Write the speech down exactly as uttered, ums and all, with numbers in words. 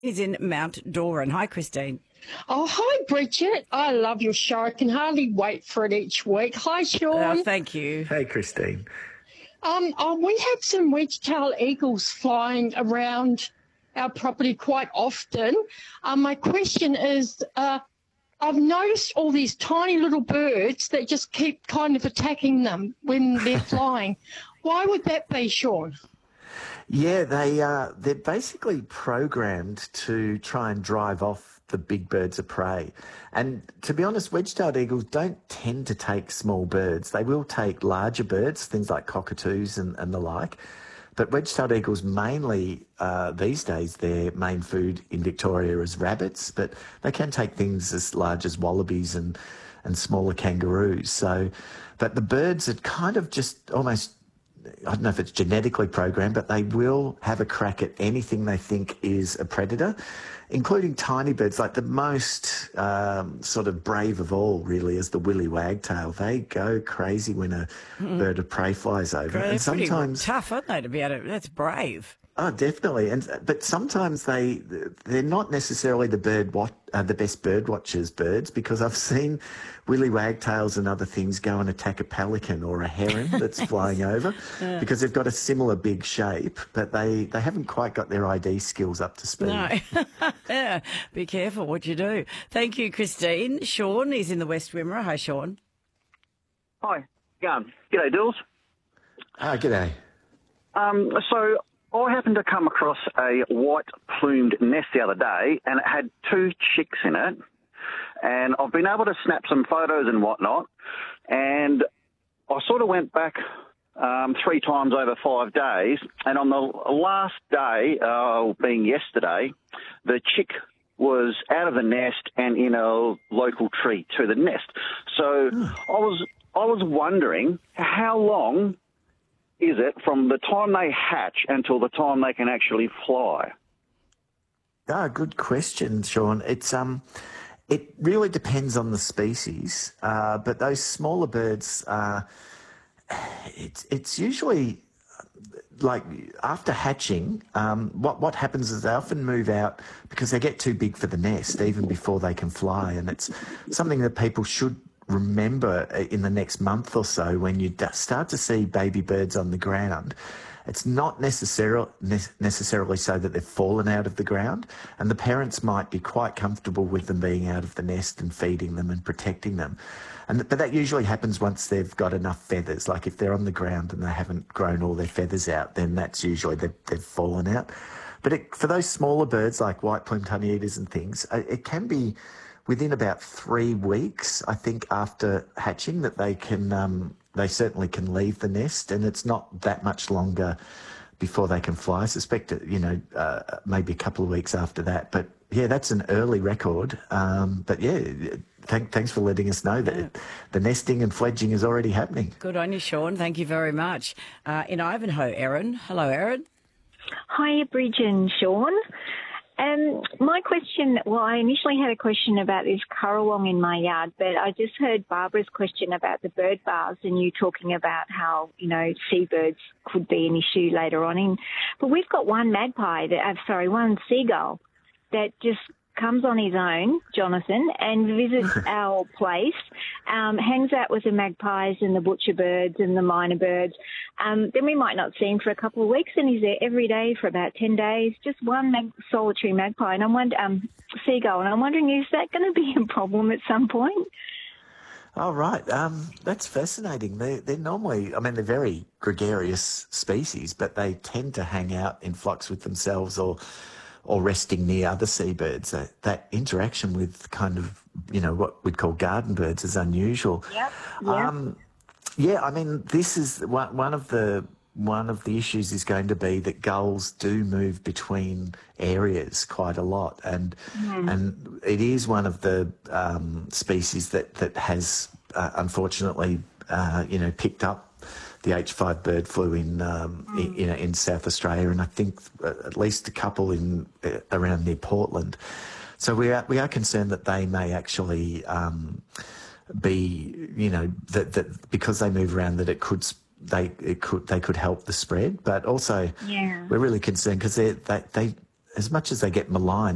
Is in Mount Doran. Hi, Christine. Oh, hi, Bridget. I love your show. I can hardly wait for it each week. Hi, Uh, Sean. thank you. Hey, Christine. Um, oh, we have some wedge-tailed eagles flying around our property quite often. Um, my question is, uh, I've noticed all these tiny little birds that just keep kind of attacking them when they're flying. Why would that be, Sean? Yeah, they uh, they're basically programmed to try and drive off the big birds of prey. And to be honest, wedge-tailed eagles don't tend to take small birds. They will take larger birds, things like cockatoos and, and the like. But wedge-tailed eagles mainly, uh, these days, their main food in Victoria is rabbits, but they can take things as large as wallabies and, and smaller kangaroos. So, but the birds are kind of just almost, I don't know if it's genetically programmed, but they will have a crack at anything they think is a predator, including tiny birds. Like the most um, sort of brave of all, really, is the willy wagtail. They go crazy when a mm. bird of prey flies over. They're and sometimes tough, aren't they, to be able to, that's brave. Oh, definitely. And but sometimes they they're not necessarily the bird wat, uh, the best bird watchers birds, because I've seen willy wagtails and other things go and attack a pelican or a heron that's flying over yeah. because they've got a similar big shape, but they, they haven't quite got their I D skills up to speed. No. yeah. Be careful what you do. Thank you, Christine. Sean is in the West Wimmera. Hi, Sean. Hi. Um, g'day, Dills. Ah, g'day. Um, so I happened to come across a white-plumed nest the other day, and it had two chicks in it. And I've been able to snap some photos and whatnot, and I sort of went back um, three times over five days, and on the last day, uh, being yesterday, the chick was out of the nest and in a local tree to the nest. So I was I was wondering how long is it from the time they hatch until the time they can actually fly? Ah, good question, Sean. It's um, it really depends on the species, uh, but those smaller birds, uh, it's it's usually like after hatching. Um, what what happens is they often move out because they get too big for the nest even before they can fly, and it's something that people should remember in the next month or so when you start to see baby birds on the ground. It's not necessarily necessarily so that they've fallen out of the ground, and the parents might be quite comfortable with them being out of the nest and feeding them and protecting them. And but that usually happens once they've got enough feathers. Like if they're on the ground and they haven't grown all their feathers out, then that's usually they've, they've fallen out. But it, for those smaller birds like white-plumed honeyeaters and things, it can be within about three weeks, I think, after hatching that they can, um, they certainly can leave the nest, and it's not that much longer before they can fly. I suspect, you know, uh, maybe a couple of weeks after that. But yeah, that's an early record. Um, but yeah, thank, thanks for letting us know that yeah. the nesting and fledging is already happening. Good on you, Sean. Thank you very much. Uh, in Ivanhoe, Erin. Hello, Erin. Hi, Bridget and Sean. Um, my question, well, I initially had a question about this currawong in my yard, but I just heard Barbara's question about the bird baths and you talking about how, you know, seabirds could be an issue later on in. But we've got one magpie, that, uh, sorry, one seagull that just comes on his own, Jonathan, and visits our place, um, hangs out with the magpies and the butcher birds and the minor birds. Um, then we might not see him for a couple of weeks, and he's there every day for about ten days, just one mag- solitary magpie, and I'm wondering, um, seagull, and I'm wondering, is that going to be a problem at some point? Oh, right. Um, that's fascinating. They're, they're normally, I mean, they're very gregarious species, but they tend to hang out in flocks with themselves or or resting near other seabirds. That, that interaction with kind of, you know, what we'd call garden birds is unusual. Yep. Yep. Um, yeah, I mean, this is one, one of the one of the issues is going to be that gulls do move between areas quite a lot, and mm. and it is one of the um, species that that has uh, unfortunately, uh, you know, picked up the H five bird flu in, um, mm. in, you know, in South Australia, and I think at least a couple in uh, around near Portland. So we are we are concerned that they may actually um, be, you know, that that because they move around, that it could they it could they could help the spread, but also yeah. we're really concerned because they they as much as they get maligned.